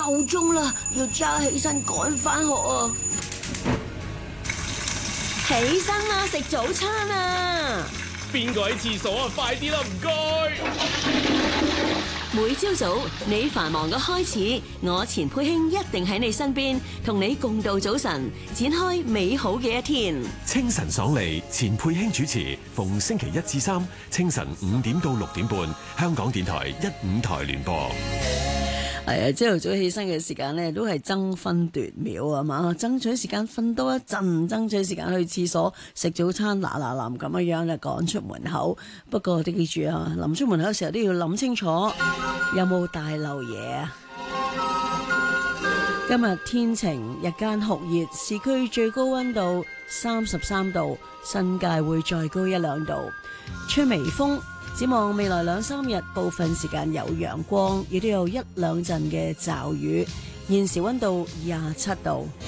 夠鐘啦，要揸起身趕返學啊！起身啦，食早餐啊！ 邊個喺廁所啊？快啲啦，唔該！ 每朝早你繁忙嘅開始，我錢佩卿一定喺你身邊，同你共度早晨，展開美好嘅一天。 清晨爽利，錢佩卿主持，逢星期1至3清晨5點到6點半，香港電台1、5台聯播。 係啊，朝頭早起身嘅時間咧，都係爭分奪秒啊嘛，爭取時間瞓多一陣，爭取時間去廁所食早餐，嗱臨咁樣咧趕出門口。不過你記住啊，臨出門口嘅時候都要諗清楚，有冇帶漏嘢啊？今日天晴，日間酷熱，市區最高溫度33度，新界會再高1-2度，吹微風。展望未來2-3日，部分時間有陽光，亦都有1-2陣嘅驟雨。現時溫度27度。